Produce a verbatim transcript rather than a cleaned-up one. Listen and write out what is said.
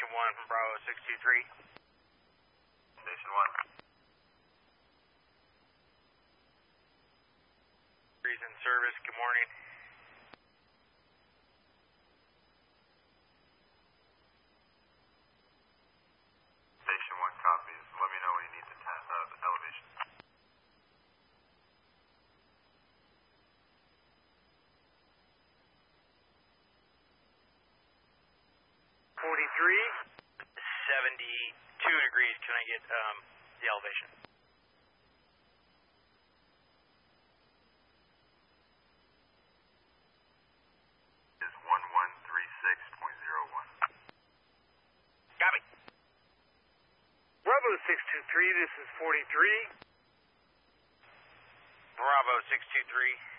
Station one from Bravo six two three. Station one. Breeze in service, good morning. Station one copies. Let me know when you need the, ten, uh, the elevation. forty-three. seventy-two degrees, can I get um, the elevation? Is one one three six point zero one. Copy. Bravo six two three, this is forty-three. Bravo six two three.